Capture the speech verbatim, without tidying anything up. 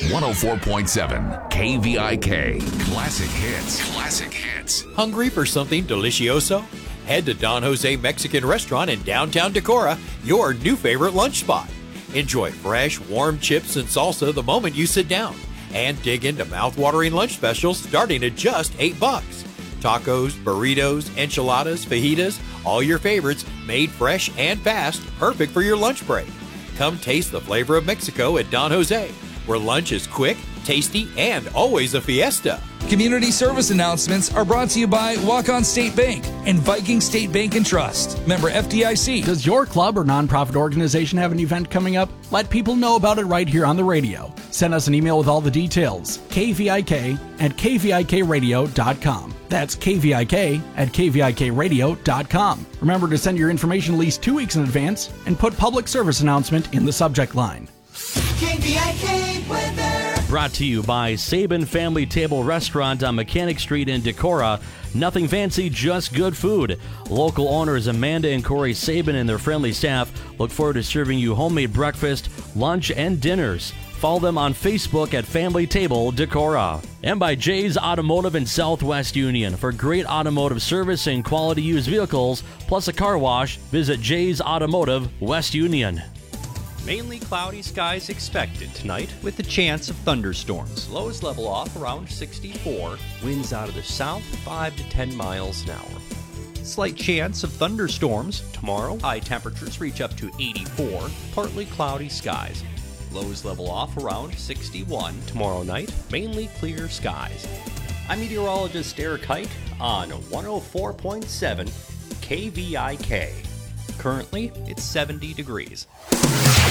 one oh four point seven K V I K. Classic hits. Classic hits. Hungry for something delicioso? Head to Don Jose Mexican Restaurant in downtown Decorah, your new favorite lunch spot. Enjoy fresh, warm chips and salsa the moment you sit down. And dig into mouth-watering lunch specials starting at just eight bucks. Tacos, burritos, enchiladas, fajitas, all your favorites made fresh and fast, perfect for your lunch break. Come taste the flavor of Mexico at Don Jose, where lunch is quick, tasty, and always a fiesta. Community service announcements are brought to you by Walk-On State Bank and Viking State Bank and Trust. Member F D I C. Does your club or nonprofit organization have an event coming up? Let people know about it right here on the radio. Send us an email with all the details. K V I K at K V I K radio dot com. That's K V I K at K V I K radio dot com. Remember to send your information at least two weeks in advance and put public service announcement in the subject line. K V I K weather. Brought to you by Sabin Family Table Restaurant on Mechanic Street in Decorah. Nothing fancy, just good food. Local owners Amanda and Corey Sabin and their friendly staff look forward to serving you homemade breakfast, lunch, and dinners. Follow them on Facebook at Family Table Decorah. And by Jay's Automotive in Southwest Union. For great automotive service and quality used vehicles, plus a car wash, visit Jay's Automotive, West Union. Mainly cloudy skies expected tonight with a chance of thunderstorms. Lows level off around sixty-four. Winds out of the south five to ten miles an hour. Slight chance of thunderstorms tomorrow. High temperatures reach up to eighty-four. Partly cloudy skies. Lows level off around sixty-one. Tomorrow night, mainly clear skies. I'm meteorologist Eric Hike on one oh four point seven K V I K. Currently, it's seventy degrees.